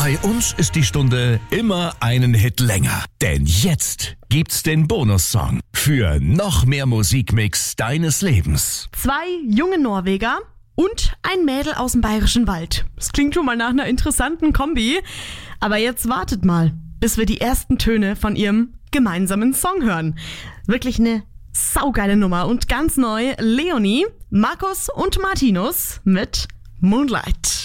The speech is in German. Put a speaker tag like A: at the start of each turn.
A: Bei uns ist die Stunde immer einen Hit länger. Denn jetzt gibt's den Bonussong für noch mehr Musikmix deines Lebens.
B: 2 junge Norweger und ein Mädel aus dem Bayerischen Wald. Das klingt schon mal nach einer interessanten Kombi. Aber jetzt wartet mal, bis wir die ersten Töne von ihrem gemeinsamen Song hören. Wirklich eine saugeile Nummer und ganz neu Leonie, Markus und Martinus mit Moonlight.